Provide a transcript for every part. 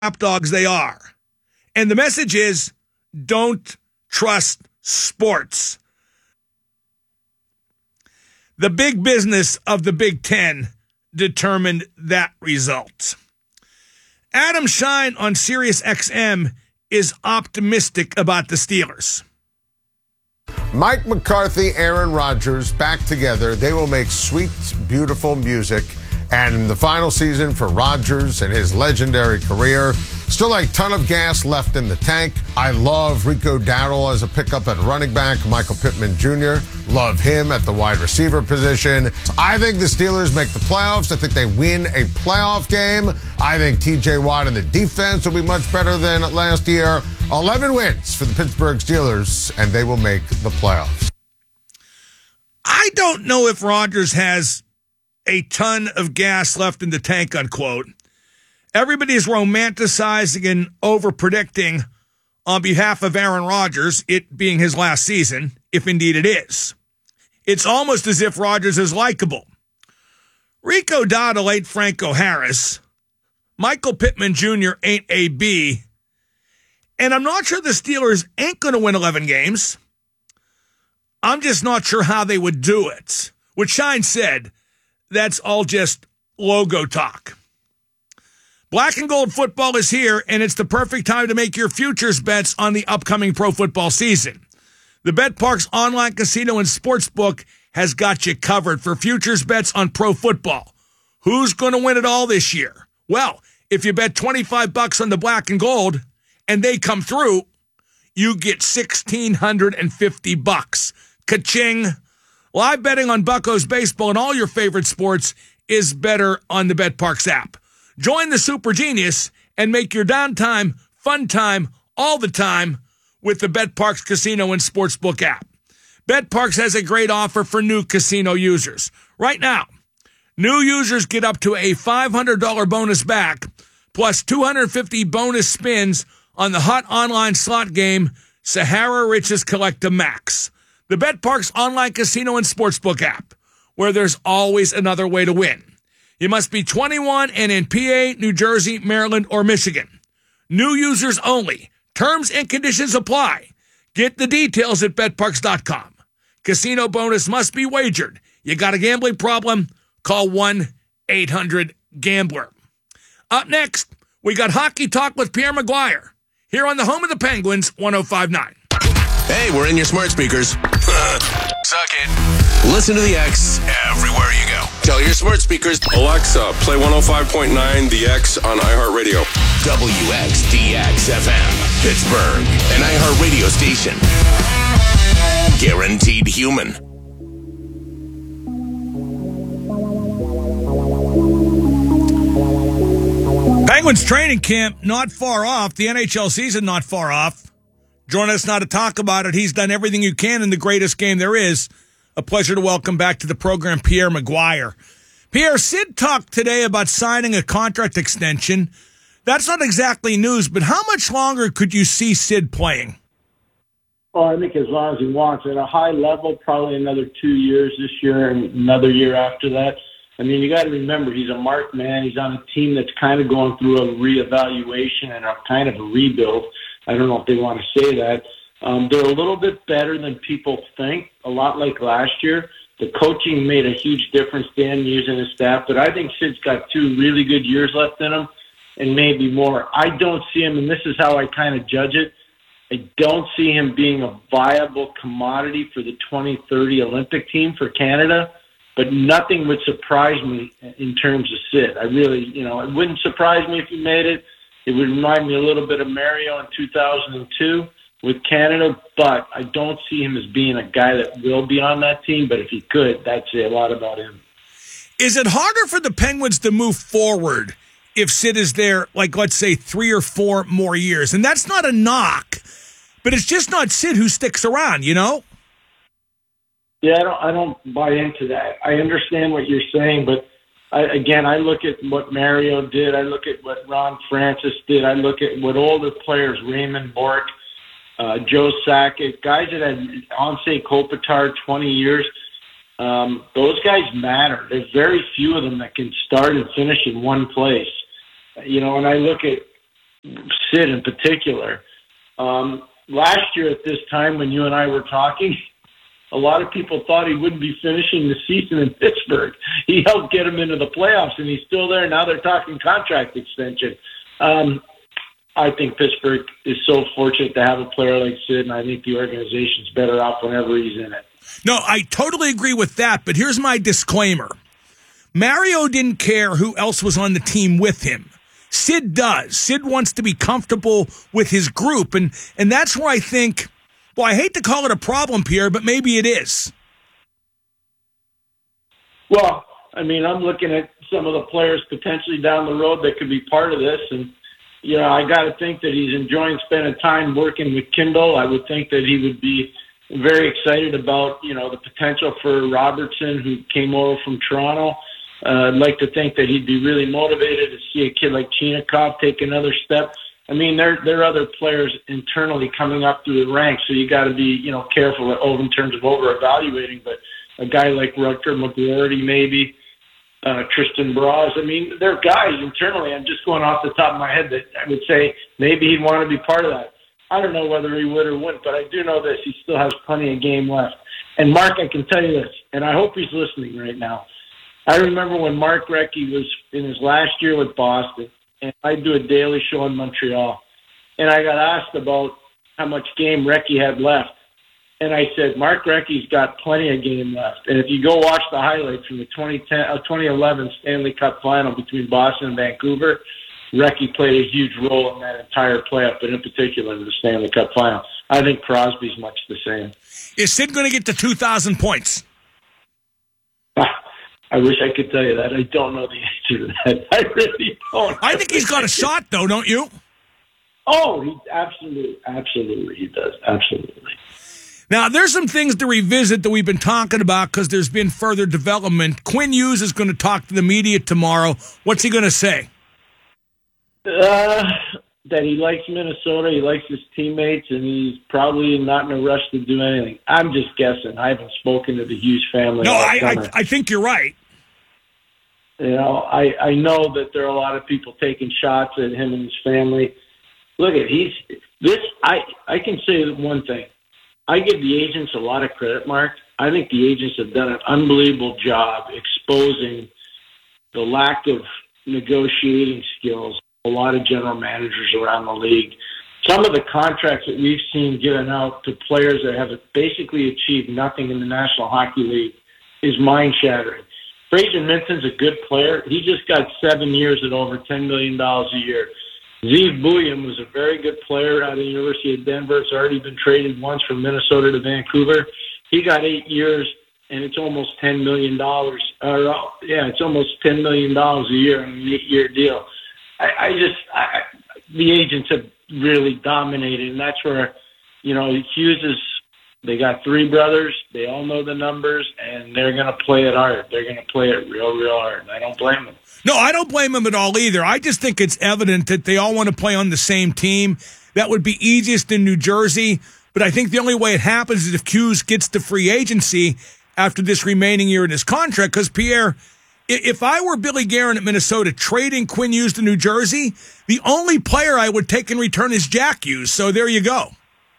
lapdogs they are. And the message is, don't trust sports. The big business of the Big Ten determined that result. Adam Shine on Sirius XM is optimistic about the Steelers. Mike McCarthy, Aaron Rodgers back together. They will make sweet, beautiful music. And the final season for Rodgers and his legendary career. Still a ton of gas left in the tank. I love Rico Dowdle as a pickup at running back. Michael Pittman Jr. Love him at the wide receiver position. I think the Steelers make the playoffs. I think they win a playoff game. I think T.J. Watt and the defense will be much better than last year. 11 wins for the Pittsburgh Steelers, and they will make the playoffs. I don't know if Rodgers has a ton of gas left in the tank, unquote. Everybody's romanticizing and over-predicting on behalf of Aaron Rodgers, it being his last season, if indeed it is. It's almost as if Rodgers is likable. Rico Dowdle ain't Franco Harris. Michael Pittman Jr. ain't A.B. And I'm not sure the Steelers ain't going to win 11 games. I'm just not sure how they would do it. What Shine said, that's all just logo talk. Black and gold football is here, and it's the perfect time to make your futures bets on the upcoming pro football season. The BetParx online casino and sportsbook has got you covered for futures bets on pro football. Who's going to win it all this year? Well, if you bet $25 on the black and gold and they come through, you get $1,650. Ka-ching! Live betting on Buccos baseball and all your favorite sports is better on the BetParx app. Join the Super Genius and make your downtime fun time all the time with the BetParx Casino and Sportsbook app. BetParx has a great offer for new casino users. Right now, new users get up to a $500 bonus back, plus 250 bonus spins on the hot online slot game, Sahara Riches Collecta Max. The BetParx online casino and sportsbook app, where there's always another way to win. You must be 21 and in PA, New Jersey, Maryland, or Michigan. New users only. Terms and conditions apply. Get the details at BetParx.com. Casino bonus must be wagered. You got a gambling problem? Call 1-800-GAMBLER. Up next, we got Hockey Talk with Pierre McGuire here on the home of the Penguins, 105.9. Hey, we're in your smart speakers. Suck it. Listen to the X everywhere you go. Tell your smart speakers. Alexa, play 105.9 The X on iHeartRadio. WXDX-FM, Pittsburgh, an iHeartRadio station. Guaranteed human. Penguins training camp not far off. The NHL season not far off. Join us now to talk about it. He's done everything you can in the greatest game there is. A pleasure to welcome back to the program Pierre McGuire. Pierre, Sid talked today about signing a contract extension. That's not exactly news, but how much longer could you see Sid playing? Well, I think as long as he wants. At a high level, probably another 2 years this year and another year after that. I mean, you got to remember, he's a marked man. He's on a team that's kind of going through a reevaluation and a kind of a rebuild. I don't know if they want to say that. They're a little bit better than people think, a lot like last year. The coaching made a huge difference, Dan, using his staff. But I think Sid's got 2 really good years left in him and maybe more. I don't see him, and this is how I kind of judge it, I don't see him being a viable commodity for the 2030 Olympic team for Canada. But nothing would surprise me in terms of Sid. I really, it wouldn't surprise me if he made it. It would remind me a little bit of Mario in 2002 with Canada, but I don't see him as being a guy that will be on that team. But if he could, that'd say a lot about him. Is it harder for the Penguins to move forward if Sid is there, like, let's say, 3 or 4 more years? And that's not a knock, but it's just not Sid who sticks around, you know? Yeah, I don't buy into that. I understand what you're saying, but I look at what Mario did. I look at what Ron Francis did. I look at what all the players, Raymond Bourque, Joe Sakic, guys that had Anse Kopitar 20 years, those guys matter. There's very few of them that can start and finish in one place. And I look at Sid in particular. Last year at this time when you and I were talking, a lot of people thought he wouldn't be finishing the season in Pittsburgh. He helped get him into the playoffs, and he's still there. Now they're talking contract extension. I think Pittsburgh is so fortunate to have a player like Sid, and I think the organization's better off whenever he's in it. No, I totally agree with that, but here's my disclaimer. Mario didn't care who else was on the team with him. Sid does. Sid wants to be comfortable with his group, and that's where I think, well, I hate to call it a problem, Pierre, but maybe it is. Well, I mean, I'm looking at some of the players potentially down the road that could be part of this, and you know, I got to think that he's enjoying spending time working with Kindle. I would think that he would be very excited about, you know, the potential for Robertson, who came over from Toronto. I'd like to think that he'd be really motivated to see a kid like Chinakhov take another step. I mean, there are other players internally coming up through the ranks, so you got to be, you know, careful in terms of over-evaluating. But a guy like Rutger McGroarty, maybe, Tristan Bras. I mean, there are guys internally, I'm just going off the top of my head, that I would say maybe he'd want to be part of that. I don't know whether he would or wouldn't, but I do know this. He still has plenty of game left. And Mark, I can tell you this, and I hope he's listening right now. I remember when Mark Recchi was in his last year with Boston, and I do a daily show in Montreal, and I got asked about how much game Recchi had left. And I said, Mark Recchi's got plenty of game left. And if you go watch the highlights from the 2011 Stanley Cup final between Boston and Vancouver, Recchi played a huge role in that entire playoff, but in particular in the Stanley Cup final. I think Crosby's much the same. Is Sid going to get to 2,000 points? I wish I could tell you that. I don't know the answer to that. I really don't. I think he's got a shot, though, don't you? Oh, he absolutely he does. Absolutely. Now, there's some things to revisit that we've been talking about because there's been further development. Quinn Hughes is going to talk to the media tomorrow. What's he going to say? That he likes Minnesota, he likes his teammates, and he's probably not in a rush to do anything. I'm just guessing. I haven't spoken to the Hughes family. No, I think you're right. You know, I know that there are a lot of people taking shots at him and his family. Look at I can say one thing. I give the agents a lot of credit, Mark. I think the agents have done an unbelievable job exposing the lack of negotiating skills a lot of general managers around the league. Some of the contracts that we've seen given out to players that have basically achieved nothing in the National Hockey League is mind-shattering. Fraser Minton's a good player. He just got 7 years at over $10 million a year. Zeev Buium was a very good player out of the University of Denver. It's already been traded once from Minnesota to Vancouver. He got 8 years, and it's almost $10 million. It's almost $10 million a year on an 8-year deal. The agents have really dominated, and that's where, you know, they got 3 brothers. They all know the numbers, and they're going to play it hard. They're going to play it real, real hard. I don't blame them. No, I don't blame them at all either. I just think it's evident that they all want to play on the same team. That would be easiest in New Jersey, but I think the only way it happens is if Hughes gets to free agency after this remaining year in his contract, because, Pierre, if I were Billy Guerin at Minnesota trading Quinn Hughes to New Jersey, the only player I would take in return is Jack Hughes. So there you go.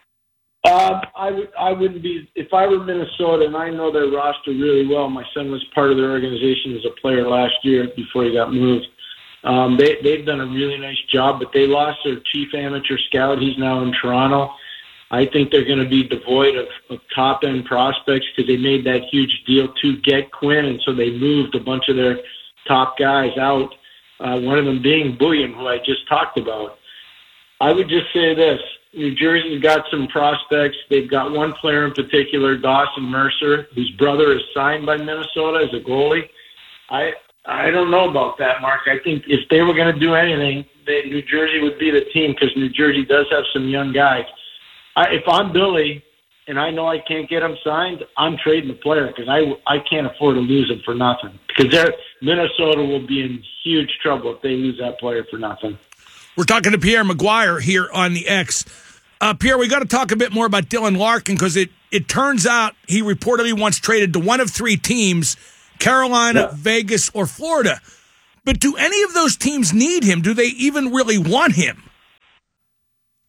I wouldn't be, if I were Minnesota, and I know their roster really well. My son was part of their organization as a player last year before he got moved. They've done a really nice job, but they lost their chief amateur scout. He's now in Toronto. I think they're going to be devoid of top-end prospects because they made that huge deal to get Quinn, and so they moved a bunch of their top guys out, one of them being Buium, who I just talked about. I would just say this. New Jersey's got some prospects. They've got one player in particular, Dawson Mercer, whose brother is signed by Minnesota as a goalie. I don't know about that, Mark. I think if they were going to do anything, New Jersey would be the team because New Jersey does have some young guys. If I'm Billy and I know I can't get him signed, I'm trading the player because I can't afford to lose him for nothing. Because Minnesota will be in huge trouble if they lose that player for nothing. We're talking to Pierre McGuire here on the X. Pierre, we got to talk a bit more about Dylan Larkin because it turns out he reportedly once traded to one of 3 teams, Carolina, Vegas, or Florida. But do any of those teams need him? Do they even really want him?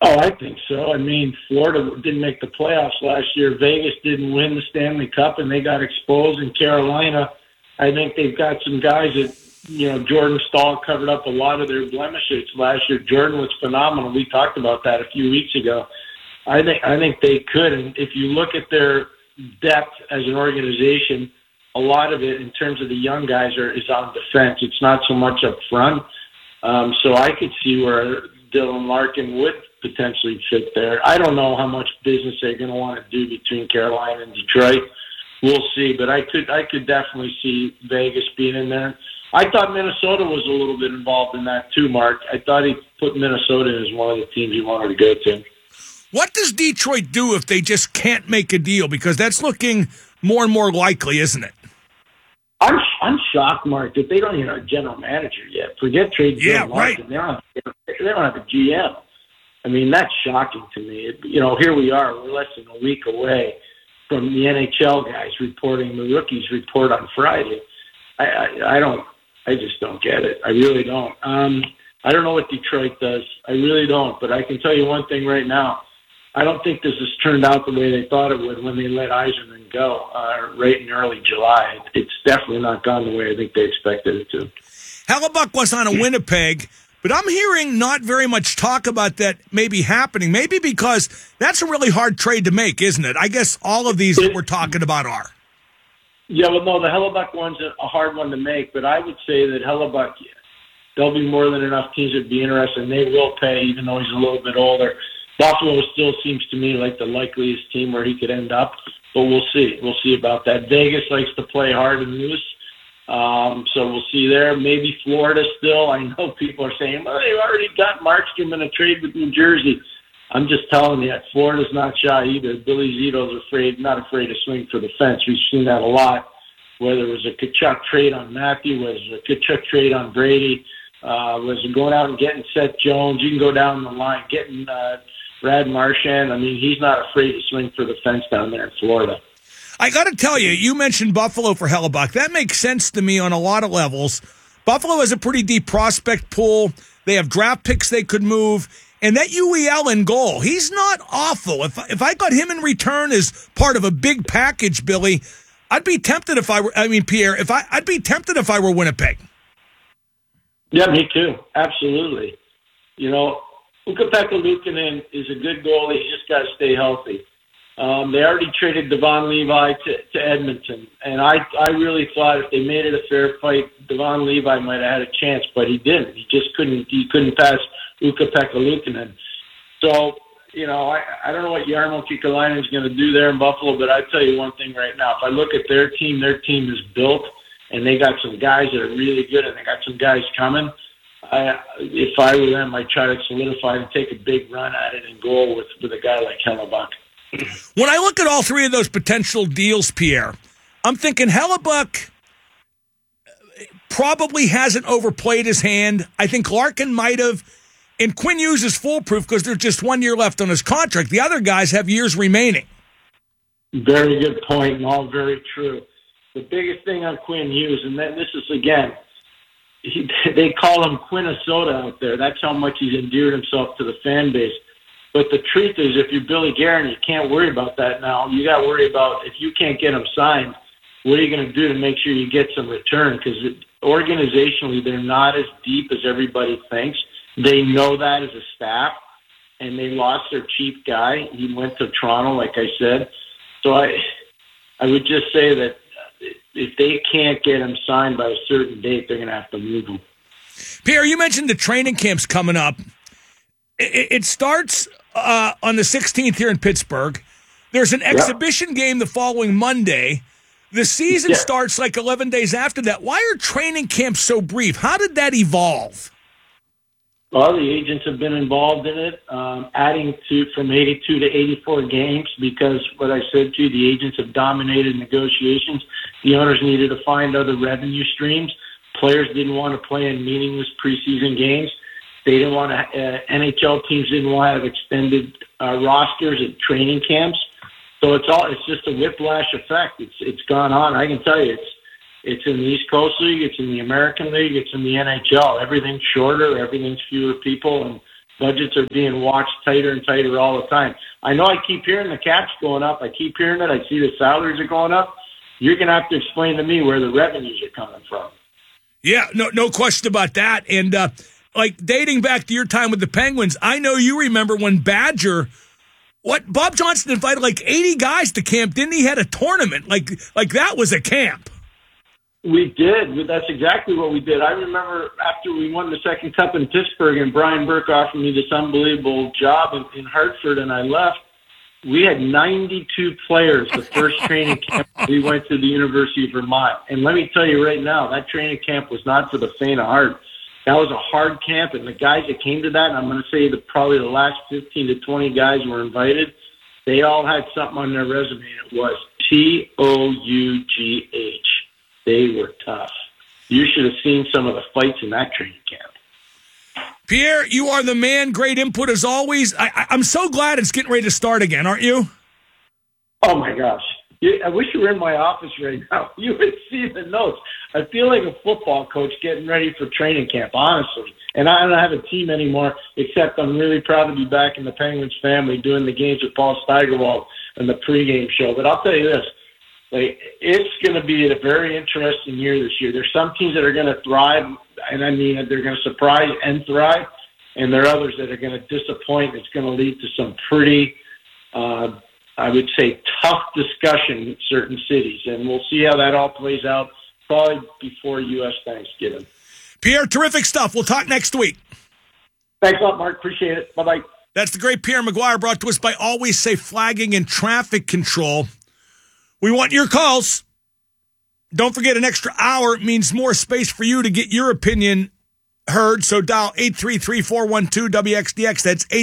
Oh, I think so. I mean, Florida didn't make the playoffs last year. Vegas didn't win the Stanley Cup, and they got exposed. In Carolina, I think they've got some guys that, Jordan Stahl covered up a lot of their blemishes last year. Jordan was phenomenal. We talked about that a few weeks ago. I think they could. And if you look at their depth as an organization, a lot of it in terms of the young guys is on defense. It's not so much up front. So I could see where Dylan Larkin would potentially fit there. I don't know how much business they're going to want to do between Carolina and Detroit. We'll see, but I could definitely see Vegas being in there. I thought Minnesota was a little bit involved in that too, Mark. I thought he put Minnesota as one of the teams he wanted to go to. What does Detroit do if they just can't make a deal? Because that's looking more and more likely, isn't it? I'm shocked, Mark, that they don't even have a general manager yet. Forget trade. Yeah, right. They don't have a GM. I mean, that's shocking to me. Here we are. We're less than a week away from the NHL guys reporting the rookies report on Friday. I just don't get it. I really don't. I don't know what Detroit does. I really don't. But I can tell you one thing right now. I don't think this has turned out the way they thought it would when they let Yzerman go right in early July. It's definitely not gone the way I think they expected it to. Hellebuck was on a Winnipeg, but I'm hearing not very much talk about that maybe happening. Maybe because that's a really hard trade to make, isn't it? I guess all of these that we're talking about are. Yeah, well, no, the Hellebuck one's a hard one to make, but I would say that Hellebuck, there'll be more than enough teams that'd be interested, and they will pay, even though he's a little bit older. Buffalo still seems to me like the likeliest team where he could end up, but we'll see. We'll see about that. Vegas likes to play hard and loose, so we'll see there. Maybe Florida still. I know people are saying, well, they've already got Markstrom in a trade with New Jersey. I'm just telling you, Florida's not shy either. Billy Zito's not afraid to swing for the fence. We've seen that a lot, whether it was a Tkachuk trade on Matthew, whether it was a Tkachuk trade on Brady, was it going out and getting Seth Jones. You can go down the line, getting Brad Marchand. I mean, he's not afraid to swing for the fence down there in Florida. I got to tell you, you mentioned Buffalo for Hellebuck. That makes sense to me on a lot of levels. Buffalo has a pretty deep prospect pool. They have draft picks they could move. And that UEL in goal, he's not awful. If I got him in return as part of a big package, Billy, I'd be tempted Pierre, I'd be tempted if I were Winnipeg. Yeah, me too. Absolutely. Ukko-Pekka Luukkonen is a good goalie. He's just got to stay healthy. They already traded Devon Levi to Edmonton, and I really thought if they made it a fair fight, Devon Levi might have had a chance, but he didn't. He just couldn't pass Ukko-Pekka Luukkonen. So, I don't know what Jarmo Kekalainen is going to do there in Buffalo, but I tell you one thing right now. If I look at their team is built, and they got some guys that are really good, and they got some guys coming. If I were them, I'd try to solidify and take a big run at it and go with a guy like Hellebuck. When I look at all three of those potential deals, Pierre, I'm thinking Hellebuck probably hasn't overplayed his hand. I think Larkin might have. And Quinn Hughes is foolproof because there's just 1 year left on his contract. The other guys have years remaining. Very good point, and all very true. The biggest thing on Quinn Hughes, and then this is, again, they call him Quinnesota out there. That's how much he's endeared himself to the fan base. But the truth is, if you're Billy Guerin, you can't worry about that now. You got to worry about if you can't get him signed, what are you going to do to make sure you get some return? Because organizationally, they're not as deep as everybody thinks. They know that as a staff, and they lost their chief guy. He went to Toronto, like I said. So I would just say that if they can't get him signed by a certain date, they're going to have to move him. Pierre, you mentioned the training camps coming up. It starts on the 16th here in Pittsburgh. There's an exhibition game the following Monday. The season starts like 11 days after that. Why are training camps so brief? How did that evolve? Well, the agents have been involved in it, adding from 82 to 84 games because, what I said to you, the agents have dominated negotiations. The owners needed to find other revenue streams. Players didn't want to play in meaningless preseason games. They didn't want to. NHL teams didn't want to have extended rosters at training camps. So it's just a whiplash effect. It's gone on. I can tell you, it's in the East Coast League, it's in the American League, it's in the NHL. Everything's shorter, everything's fewer people, and Budgets are being watched tighter and tighter all the time. I know I keep hearing the cap's going up. I keep hearing it. I see the salaries are going up. You're going to have to explain to me where the revenues are coming from. Yeah, no question about that. And like dating back to your time with the Penguins, I know you remember when Badger, Bob Johnson invited like 80 guys to camp. Didn't he? Had a tournament like that was a camp. We did. That's exactly what we did. I remember after we won the second cup in Pittsburgh and Brian Burke offered me this unbelievable job in Hartford and I left, we had 92 players the first training camp we went to the University of Vermont. And let me tell you right now, that training camp was not for the faint of heart. That was a hard camp, and the guys that came to that, and I'm going to say that probably the last 15 to 20 guys were invited, they all had something on their resume. It was TOUGH. They were tough. You should have seen some of the fights in that training camp. Pierre, you are the man. Great input as always. I'm so glad it's getting ready to start again, aren't you? Oh, my gosh. I wish you were in my office right now. You would see the notes. I feel like a football coach getting ready for training camp, honestly. And I don't have a team anymore, except I'm really proud to be back in the Penguins family doing the games with Paul Steigerwald and the pregame show. But I'll tell you this. It's going to be a very interesting year this year. There's some teams that are going to thrive, and I mean they're going to surprise and thrive, and there are others that are going to disappoint. It's going to lead to some pretty, I would say, tough discussion in certain cities, and we'll see how that all plays out probably before U.S. Thanksgiving. Pierre, terrific stuff. We'll talk next week. Thanks a lot, Mark. Appreciate it. Bye-bye. That's the great Pierre McGuire, brought to us by Always Safe Flagging and Traffic Control. We want your calls. Don't forget, an extra hour means more space for you to get your opinion heard. So dial 833-412-WXDX. That's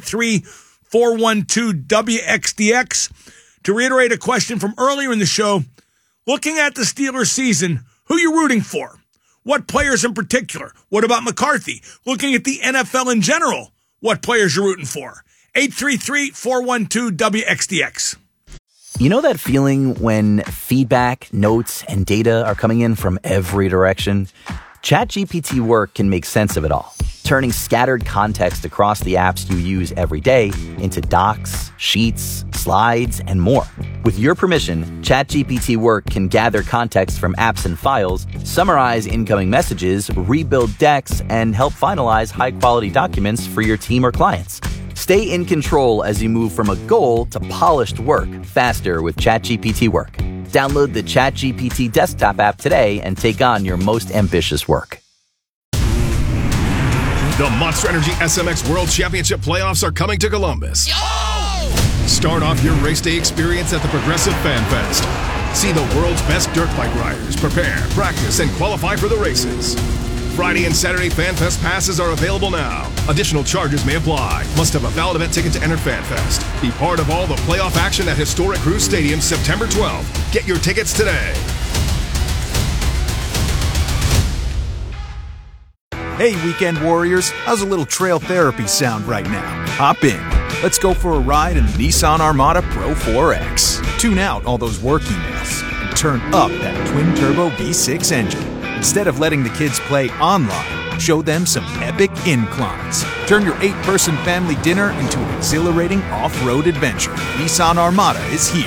833-412-WXDX. To reiterate a question from earlier in the show, looking at the Steelers season, who you rooting for? What players in particular? What about McCarthy? Looking at the NFL in general, what players you're rooting for? 833-412-WXDX. You know that feeling when feedback, notes, and data are coming in from every direction? ChatGPT Work can make sense of it all, turning scattered context across the apps you use every day into docs, sheets, slides, and more. With your permission, ChatGPT Work can gather context from apps and files, summarize incoming messages, rebuild decks, and help finalize high-quality documents for your team or clients. Stay in control as you move from a goal to polished work faster with ChatGPT Work. Download the ChatGPT desktop app today and take on your most ambitious work. The Monster Energy SMX World Championship playoffs are coming to Columbus. Start off your race day experience at the Progressive Fan Fest. See the world's best dirt bike riders prepare, practice, and qualify for the races. Friday and Saturday Fan Fest passes are available now. Additional charges may apply. Must have a valid event ticket to enter Fan Fest. Be part of all the playoff action at Historic Cruise Stadium September 12th. Get your tickets today. Hey, weekend warriors, how's a little trail therapy sound right now? Hop in. Let's go for a ride in the Nissan Armada Pro 4X. Tune out all those work emails and turn up that twin-turbo V6 engine. Instead of letting the kids play online, show them some epic inclines. Turn your 8-person family dinner into an exhilarating off-road adventure. Nissan Armada is here.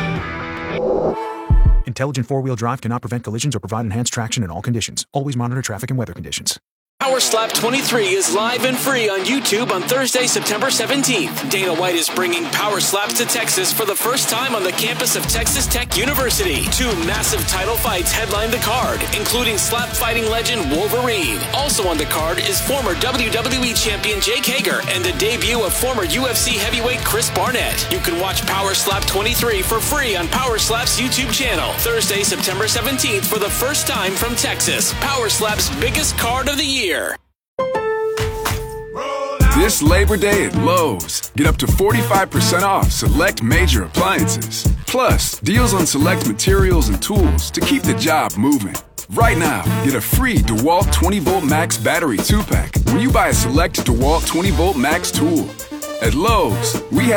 Intelligent four-wheel drive cannot prevent collisions or provide enhanced traction in all conditions. Always monitor traffic and weather conditions. Power Slap 23 is live and free on YouTube on Thursday, September 17th. Dana White is bringing Power Slaps to Texas for the first time on the campus of Texas Tech University. 2 massive title fights headline the card, including slap fighting legend Wolverine. Also on the card is former WWE champion Jake Hager and the debut of former UFC heavyweight Chris Barnett. You can watch Power Slap 23 for free on Power Slap's YouTube channel. Thursday, September 17th for the first time from Texas. Power Slap's biggest card of the year. This Labor Day at Lowe's, get up to 45% off select major appliances. Plus, deals on select materials and tools to keep the job moving. Right now, get a free DeWalt 20-Volt Max battery 2-pack when you buy a select DeWalt 20-Volt Max tool. At Lowe's, we have